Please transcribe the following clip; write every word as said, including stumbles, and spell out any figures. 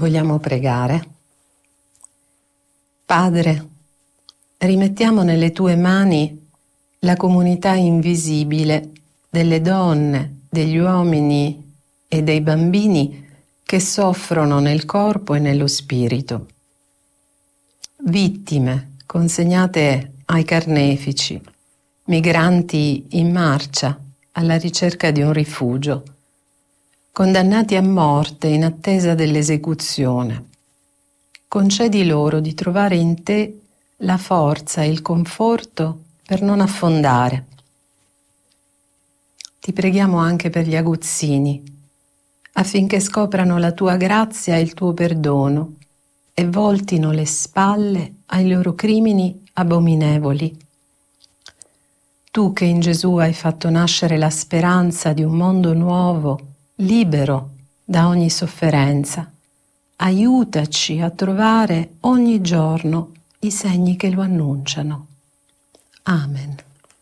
Vogliamo pregare? Padre, rimettiamo nelle tue mani la comunità invisibile delle donne, degli uomini e dei bambini che soffrono nel corpo e nello spirito. Vittime consegnate ai carnefici, migranti in marcia alla ricerca di un rifugio, condannati a morte in attesa dell'esecuzione. Concedi loro di trovare in te la forza e il conforto per non affondare. Ti preghiamo anche per gli aguzzini, affinché scoprano la tua grazia e il tuo perdono e voltino le spalle ai loro crimini abominevoli. Tu che in Gesù hai fatto nascere la speranza di un mondo nuovo, libero da ogni sofferenza, aiutaci a trovare ogni giorno i segni che lo annunciano. Amen.